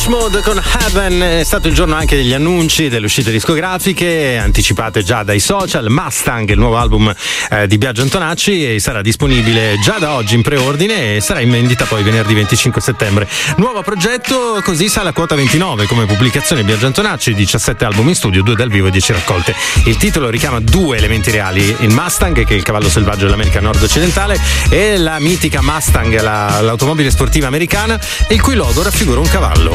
Mode con Heaven. È stato il giorno anche degli annunci delle uscite discografiche anticipate già dai social. Mustang, il nuovo album di Biagio Antonacci, sarà disponibile già da oggi in preordine e sarà in vendita poi venerdì 25 settembre. Nuovo progetto, così sale a quota 29 come pubblicazione Biagio Antonacci, 17 album in studio, 2 dal vivo e 10 raccolte. Il titolo richiama due elementi reali: il Mustang, che è il cavallo selvaggio dell'America nord-occidentale, e la mitica Mustang, l'automobile sportiva americana, il cui logo raffigura un cavallo.